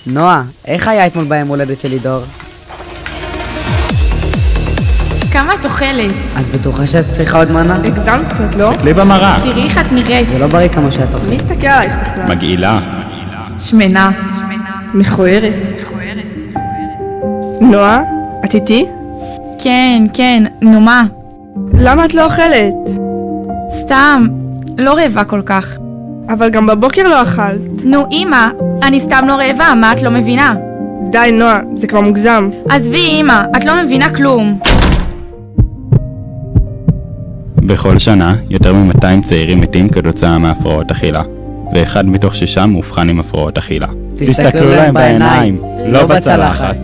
נועה, איך היה אתמול ביום הולדת שלי דור? כמה את אוכלת? את בטוחה שאת צריכה עוד מנה? הגזמת קצת, לא? תסתכלי במראה. תראי איך את נראית. זה לא בריא כמו שאת אוכלת. מי הסתכל עלייך בכלל? מגעילה. שמנה. מכוערת. נועה, את איתי? כן, נו מה? למה את לא אוכלת? סתם, לא רעבה כל כך. אבל גם בבוקר לא אכלת. נו אמא, אני סתם לא רעבה, מה את לא מבינה? די נועה, זה כבר מוגזם. עזבי אמא, את לא מבינה כלום. בכל שנה, יותר מ-200 צעירים מתים כתוצאה מהפרעות אכילה, ואחד מתוך 6 מאובחן עם הפרעות אכילה. תסתכלו להם בעיניים, לא בצלחת.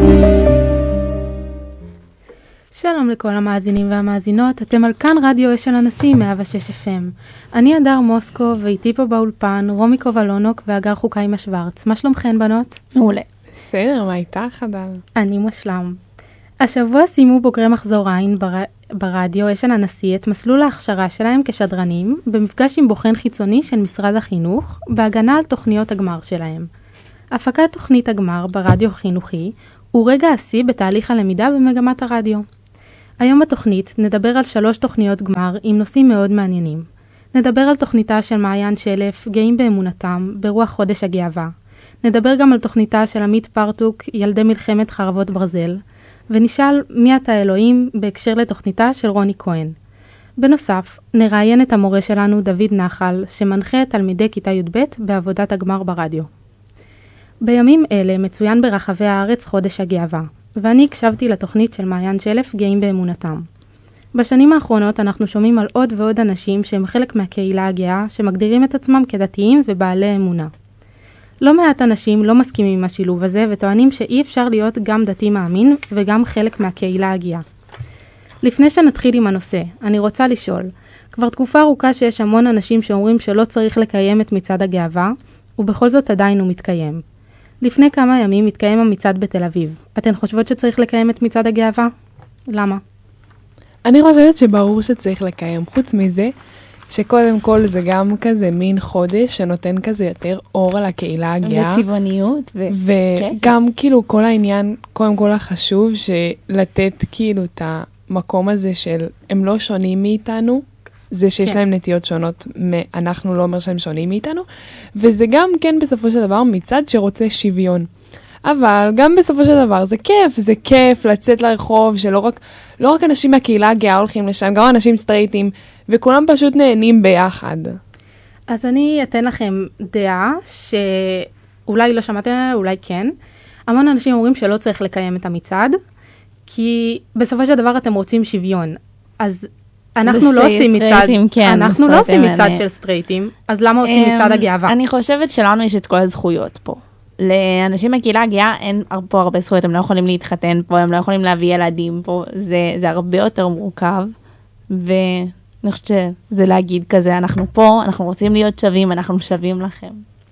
שלום לכל המאזינים והמאזינות, אתם על כאן רדיו אשל הנשיא 106 FM. אני אדר מוסקו, ואיתי פה באולפן רומי קובלונוק ואגר חוקיימה שוורץ. מה שלומכן בנות? מעולה. בסדר, מה איתך חדל? אני מושלם. השבוע סיימו בוגרי מחזור עין ברדיו אשל הנשיא את מסלול ההכשרה שלהם כשדרנים, במפגש עם בוחן חיצוני של משרד החינוך, בהגנה על תוכניות הגמר שלהם. הפקת תוכנית הגמר ברדיו חינוכי הוא רגע השיא בתהליך הלמידה במגמת הרדיו. היום בתוכנית נדבר על 3 תוכניות גמר עם נושאים מאוד מעניינים. נדבר על תוכניתה של מעיין שלף, גאים באמונתם, ברוח חודש הגאווה. נדבר גם על תוכניתה של עמית פרטוק, ילדי מלחמת חרבות ברזל. ונשאל מי אתה אלוהים בהקשר לתוכניתה של רוני כהן. בנוסף, נראיין את המורה שלנו דוד נחל, שמנחה את תלמידי כיתה י"ב בעבודת הגמר ברדיו. בימים אלה מצוין ברחבי הארץ חודש הגאווה, ואני הקשבתי לתוכנית של מעיין שלף גאים באמונתם. בשנים האחרונות אנחנו שומעים על עוד ועוד אנשים שהם חלק מהקהילה הגאה, שמגדירים את עצמם כדתיים ובעלי אמונה. לא מעט אנשים לא מסכימים עם השילוב הזה, וטוענים שאי אפשר להיות גם דתי מאמין וגם חלק מהקהילה הגאה. לפני שנתחיל עם הנושא, אני רוצה לשאול, כבר תקופה ארוכה שיש המון אנשים שאומרים שלא צריך לקיים את מצעד הגאווה, ובכל זאת עדיין הוא מתקיים. לפני כמה ימים מתקיים המצעד בתל אביב. אתן חושבות שצריך לקיים את מצעד הגאווה? למה? אני חושבת שברור שצריך לקיים. חוץ מזה, שקודם כל זה גם כזה מין חודש שנותן כזה יותר אור על הקהילה הגאה. וצבעוניות. וגם כאילו כל העניין, קודם כל החשוב, שלתת כאילו את המקום הזה של הם לא שונים מאיתנו, זה שיש להם נטיות שונות, אנחנו לא אומר שהם שונים מאיתנו, וזה גם כן בסופו של דבר מצד שרוצה שוויון. אבל גם בסופו של דבר זה כיף לצאת לרחוב, שלא רק אנשים מהקהילה הגאה הולכים לשם, גם אנשים סטרייטים, וכולם פשוט נהנים ביחד. אז אני אתן לכם דעה שאולי לא שמעתם, אולי כן. המון אנשים אומרים שלא צריך לקיים את המצעד, כי בסופו של דבר אתם רוצים שוויון. אז אנחנו לא עושים מצעד, אנחנו לא עושים מצעד של סטרייטים, אז למה עושים מצעד הגאווה? אני חושבת שלנו יש את כל הזכויות פה. לאנשים מהקהילה הגאה אין פה הרבה זכויות, הם לא יכולים להתחתן פה, הם לא יכולים להביא ילדים פה, זה הרבה יותר מורכב, ואני חושבת שזה להגיד כזה, אנחנו פה, אנחנו רוצים להיות שווים, אנחנו שווים לכם.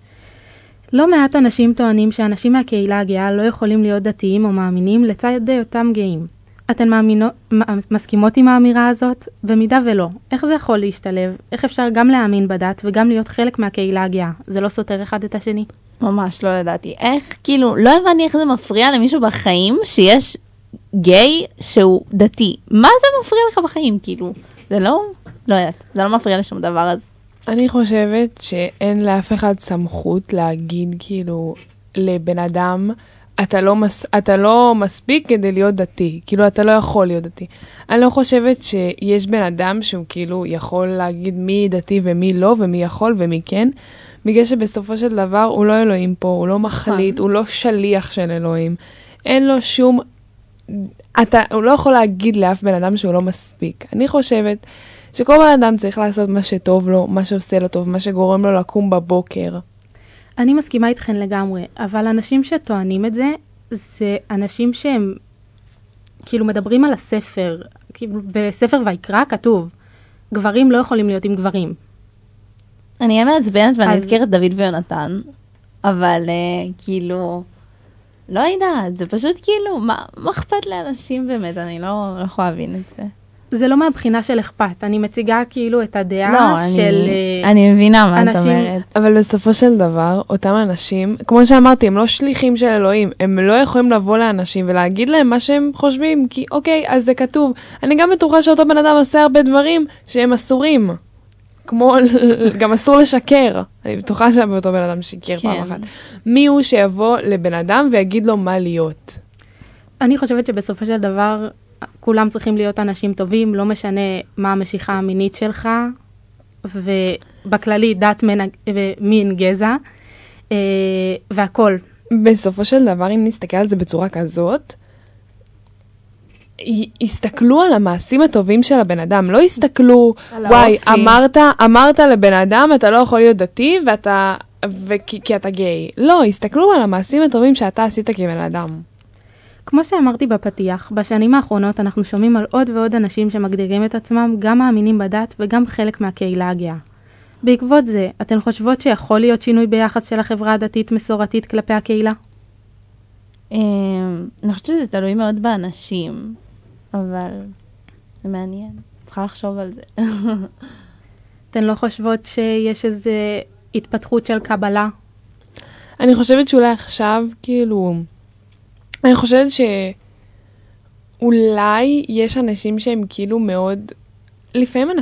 לא מעט אנשים טוענים שאנשים מהקהילה הגאה לא יכולים להיות דתיים או מאמינים לצד אותם גאים. אתן מסכימות עם האמירה הזאת? במידה ולא, איך זה יכול להשתלב? איך אפשר גם להאמין בדת וגם להיות חלק מהקהילה הגאה? זה לא סותר אחד את השני? ממש לא ידעתי. איך, כאילו, לא הבנתי איך זה מפריע למישהו בחיים שיש גיי שהוא דתי. מה זה מפריע לך בחיים? כאילו, זה לא יודעת, זה לא מפריע לשום דבר אז. אני חושבת שאין לאף אחד סמכות להגיד כאילו לבן אדם, אתה לא מספיק כדי להיות דתי, כאילו אתה לא יכול להיות דתי. אני לא חושבת שיש בן אדם שהוא כאילו יכול להגיד מי דתי ומי לא, ומי יכול ומי כן, בגלל שבסופו של דבר הוא לא אלוהים פה, הוא לא מחליט, הוא לא שליח של אלוהים. אין לו שום, הוא לא יכול להגיד לאף בן אדם שהוא לא מספיק. אני חושבת שכל בן אדם צריך לעשות מה שטוב לו, מה שעושה לו טוב, מה שגורם לו לקום בבוקר. אני מסכימה איתכן לגמרי, אבל אנשים שטוענים את זה, זה אנשים שהם כאילו מדברים על הספר, כאילו בספר ויקרא כתוב, גברים לא יכולים להיות עם גברים. אני אהיה מעצבנת ואני אזכיר את דוד ויונתן, אבל כאילו, לא יודעת, זה פשוט כאילו, מה אכפת לאנשים באמת, אני לא יכולה להבין את זה. זה לא מהבחינה של אכפת, אני מציגה כאילו את הדעה של אני מבינה מה את אנשים- אומרת. אבל בסופו של דבר, אותם אנשים, כמו שאמרתי, הם לא שליחים של אלוהים, הם לא יכולים לבוא לאנשים ולהגיד להם מה שהם חושבים, כי אוקיי, אז זה כתוב. אני גם בטוחה שאותו בן אדם עושה הרבה דברים שהם אסורים. כמו, גם אסור לשקר. אני בטוחה שאותו בן אדם שיקר פעם אחת. מי הוא שיבוא לבן אדם ויגיד לו מה להיות? אני חושבת שבסופו של דבר, כולם צריכים להיות אנשים טובים, לא משנה מה המשיכה המינית שלך, ובכללי דת מין גזע, והכל. בסופו של דבר, אם נסתכל על זה בצורה כזאת, הסתכלו על המעשים הטובים של הבן אדם, לא הסתכלו, וואי, אמרת לבן אדם, אתה לא יכול להיות דתי, כי אתה גיי. לא, הסתכלו על המעשים הטובים שאתה עשית כבן אדם. כמו שאמרתי בפתיח, בשנים האחרונות אנחנו שומעים על עוד ועוד אנשים שמגדירים את עצמם, גם מאמינים בדת וגם חלק מהקהילה הגאה. בעקבות זה, אתן חושבות שיכול להיות שינוי ביחס של החברה הדתית מסורתית כלפי הקהילה? אני חושבת שזה תלוי מאוד באנשים, אבל זה מעניין. צריכה לחשוב על זה. אתן לא חושבות שיש איזו התפתחות של קבלה? אני חושבת שאולי עכשיו, כאילו, אני חושבת שאולי יש אנשים שהם כאילו מאוד, לפעמים